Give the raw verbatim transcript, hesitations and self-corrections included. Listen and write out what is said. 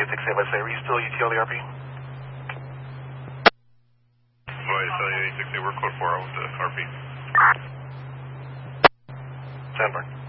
eight six eight, let's say, are you still U T L the R P? Boy, tell you eight six eight, we're code four with the R P. Sandburn.